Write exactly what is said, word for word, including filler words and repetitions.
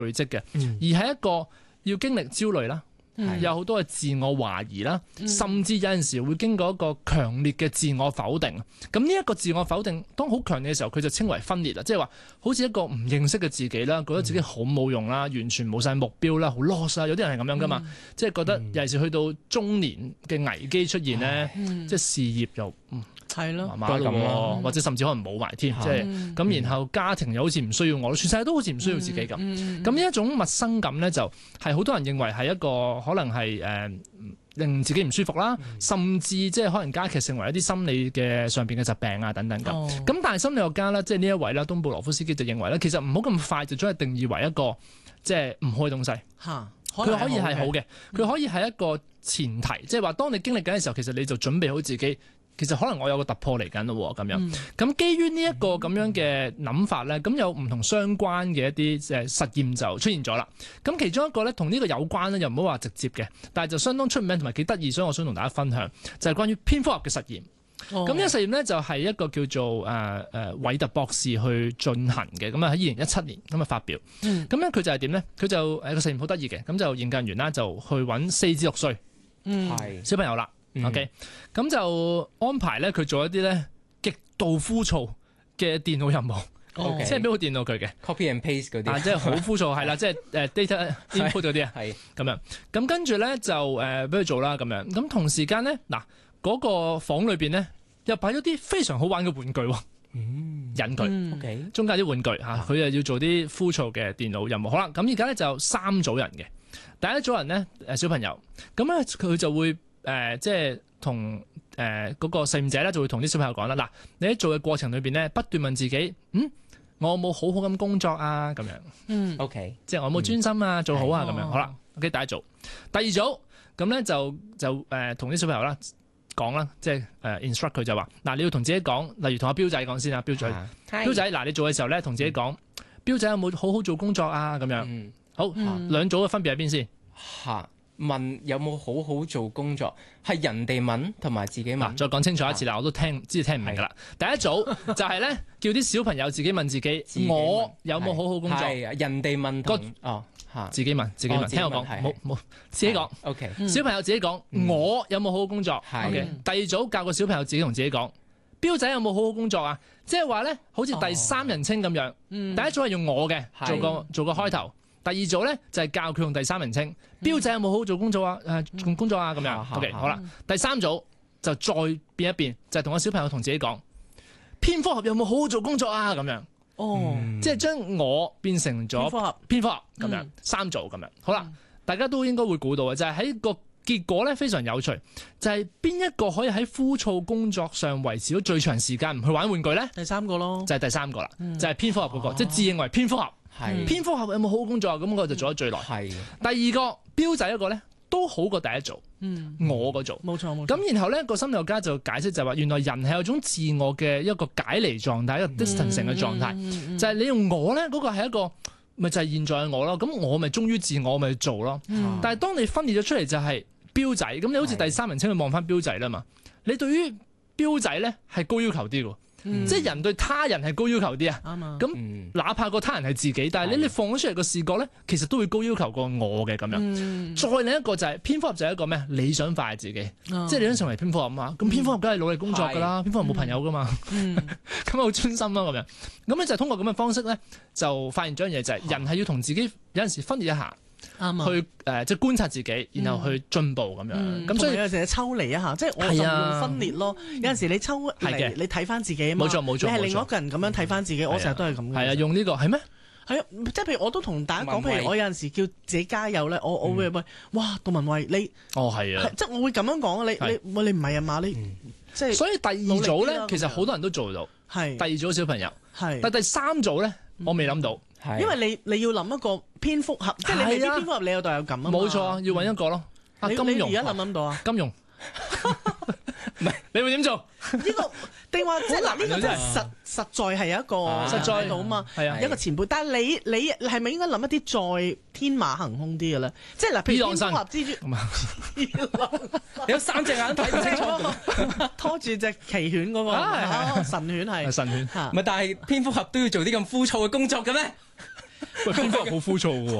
累積嘅， 嗯、 而係一個要經歷焦慮啦。 嗯、 有好多嘅自我懷疑啦， 嗯、 甚至有陣時會經過一個強烈嘅自我否定。咁呢一個自我否定當好強烈嘅時候，佢就稱為分裂啦，即係話好似一個唔認識嘅自己啦，覺得自己好冇用啦，完全冇晒目標啦，好 lost 啦。有啲人係咁樣噶嘛，嗯、即係覺得尤其是去到中年嘅危機出現咧，嗯、即係事業又嗯。 係咯， 麻麻咁咯，或者甚至可能冇埋添，即係咁。然後家庭又好似唔需要我，全世界都好似唔需要自己咁。咁呢一種陌生感咧，就係好多人認為係一個可能係誒令自己唔舒服啦，甚至即係可能加劇成為一啲心理嘅上邊嘅疾病啊等等咁。咁但係心理學家咧，即係呢一位啦，東布羅夫斯基就認為咧，其實唔好咁快就將佢定義為一個即係唔好嘅東西。嚇，佢可以係好嘅，佢可以係一個前提，即係話當你經歷緊嘅時候，其實你就準備好自己。其實可能我有個突破嚟緊咯，咁樣。咁、嗯、基於呢一個咁樣嘅諗法咧，咁有唔同相關嘅一啲誒實驗就出現咗啦。咁其中一個咧，同呢個有關咧，又唔好話直接嘅，但係就相當出名同埋幾得意，所以我想同大家分享，就係、是、關於蝙蝠俠嘅實驗。咁呢、哦、個實驗咧就係一個叫做誒誒韋特博士去進行嘅，咁啊喺二零一七年咁啊發表。咁咧佢就係點咧？佢就誒個實驗好得意嘅，咁就研究員啦就去揾四至六歲係小朋友啦。OK，咁、嗯、就安排咧佢做一啲咧極度枯燥嘅電腦任務， Okay. 即係俾部電腦佢嘅 copy and paste 嗰啲、 啊，即係好枯燥係啦，即係誒 data input 嗰啲啊，係咁樣。咁跟住咧就誒俾佢做啦，咁樣。咁同時間咧嗱嗰個房裏邊咧又擺咗啲非常好玩嘅玩具喎，嗯、引佢。 嗯、 OK，中間啲玩具嚇，佢又要做啲枯燥嘅電腦任務。好啦，咁而家咧就三組人嘅，第一組人咧誒小朋友，咁咧佢就會。誒、呃，即係同誒嗰個實驗者咧，就會同啲小朋友講啦。嗱，你喺做嘅過程裏邊咧，不斷問自己，嗯，我有冇好好咁工作啊？咁樣，嗯，OK，即係我有冇專心啊？嗯、做好啊？咁樣，好啦 ，OK，第一組，第二組，咁咧就就誒同啲小朋友啦講啦，即係誒、呃、instruct 佢就話，嗱，你要同自己講，例如同阿標仔講先啊，標仔，啊、標仔，嗱，你做嘅時候咧，同自己講，標仔有冇好好做工作啊？咁樣，嗯、好，嗯、兩組嘅分別喺邊先？嚇。問有冇好好做工作，係人哋問同埋自己問。再講清楚一次啦，我都聽知聽唔明噶啦。第一組就係咧，叫啲小朋友自己問自己，自己問我有冇好好工作？係人哋問個哦嚇，自己問自己問，聽我講，冇冇自己講。OK，小朋友自己講，我有冇好好工作？OK，第二組教個小朋友自己同自己講，標仔有冇好好工作啊？即係話咧，好似第三人稱咁樣。第一組係用我嘅做個做個開頭。第二組咧就係教佢用第三人稱，標仔有冇好好做工作啊？誒，工作啊咁樣。OK，好啦。第三組就再變一變，就係同個小朋友同自己講，蝙蝠俠有冇好好做工作啊？咁樣。哦，即係將我變成咗蝙蝠俠，蝙蝠俠咁樣，三組咁樣。好啦，大家都應該會估到嘅，就係喺個結果咧非常有趣，就係邊一個可以喺枯燥工作上維持到最長時間唔去玩玩具咧？第三個咯，就係第三個啦，就係蝙蝠俠嗰個，即係自認為蝙蝠俠。係蝙蝠俠有冇好好工作啊？咁我就做得最耐。係第二個標仔一個咧，都好過第一組。嗯，我嗰組冇錯冇錯。咁然後咧個心理學家就解釋就係話，原來人係有種自我嘅一個解離狀態，一個 distancing 嘅狀態，就係你用我咧嗰個係一個，咪就係現在嘅我咯。咁我咪忠於自我，咪去做咯。但係當你分裂咗出嚟就係標仔，咁你好似第三人稱去望翻標仔啦嘛。你對於標仔咧係高要求啲嘅。嗯、即係人對他人係高要求啲啊，咁、嗯、哪怕個他人係自己，但係你你放咗出嚟個視覺咧，其實都會高要求過我嘅咁樣。嗯、再另一個就係、是、蝙蝠俠就係一個咩理想化嘅自己，哦、即係你想成為蝙蝠俠嘛，咁蝙蝠俠梗係努力工作噶啦，嗯、蝙蝠俠冇朋友噶嘛，咁好專心咯咁樣。咁咧就通過咁嘅方式咧，就發現咗一樣嘢就係、是、人係要同自己有陣時分裂一下。去誒即係觀察自己，然後去進步咁樣。咁所以有陣時抽離一下，即係我就用分裂咯。有陣時你抽離，你睇翻自己啊嘛。冇錯冇錯，你係另外一個人咁樣睇翻自己。我成日都係咁嘅。係啊，用呢個係咩？係啊，即係譬如我都同大家講，譬如我有陣時叫自己加油咧，我我會喂，哇，杜文慧你哦係啊，即係我會咁樣講。你你喂你唔係啊嘛？你即係所以第二組咧，其實好多人都做到。係第二組小朋友係，但第三組咧，我未諗到。因為你你要諗一個蝙蝠俠，即係你未必蝙蝠俠你有代入感啊嘛。冇錯，要揾一個咯。啊，金庸而家諗唔諗到啊？金庸，唔係你會點做？呢個定話即係嗱，呢個真係實實在係有一個實在到啊嘛。係啊，一個前輩。但係你你係咪應該諗一啲再天馬行空啲嘅咧？即係嗱，譬如蝙蝠俠蜘蛛，你有三隻眼睇唔清楚，拖住隻奇犬嗰個神犬係神犬。唔係，但係蝙蝠俠都要做啲咁枯燥嘅工作嘅咩？ 喂，蝙蝠俠好枯燥嘅喎。